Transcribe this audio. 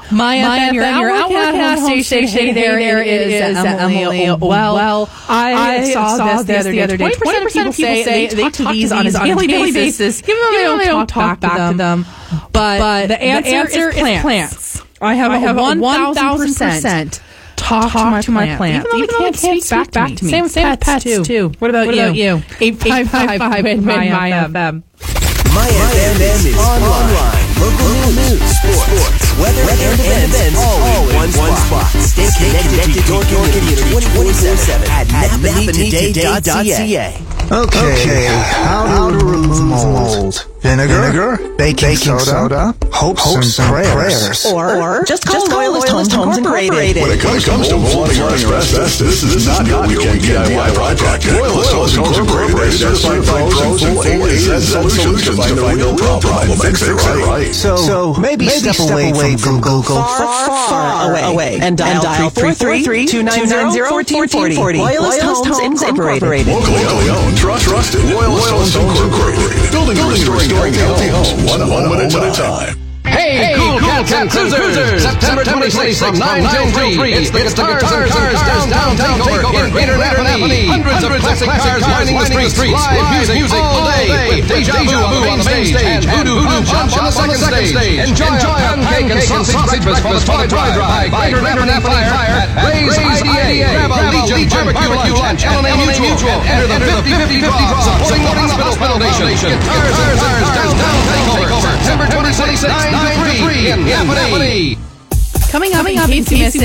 My FM, your Outward station. Hey there, it is Emily. Well, I saw this the other day. 20% of people say they talk to these on a daily basis, even though they don't talk back to them. But the answer is plants. I have a 1,000% talk to my plants. Even though they can't speak back to me. Same with pets too. What about you? 855 My FM. My FM is online. Local news, sports, weather, and events all in one spot. Stay connected to your community 24/7 at napanytoday.ca. Okay, how to remove mold? Vinegar, baking soda, hopes and prayers. Or just call Loyalist Homes Incorporated. When it comes to molding or asbestos, this is not your weekend DIY project. Loyalist Homes Incorporated is certified pros and full A-to-Z solutions to find the real problem and fix it right. So maybe step away from Google. Far away. And dial 333-290-1440. Loyalist Homes Incorporated. Locally owned, trusted. Loyalist Homes Incorporated. Building and restoring healthy homes, one home at a time. Hey, Cool Cats and Cruisers! September 26th from 9 till 3. It's the Guitars and Cars Downtown Takeover in Greater Napanee. Hundreds of classic cars lining the streets. Live music all day with Deja Vu on the main stage and Voodoo Jump on the second stage. Enjoy a pancake and sausage breakfast for the drive by Greater Napanee Fire at Ray's IDA. Grab a Legion barbecue lunch at LNA Mutual. Enter the 50-50 draw supporting the Hospital Foundation. Guitars and Cars Downtown Takeover September 26th, 9 to 3 in Napanee. Coming up in case you missed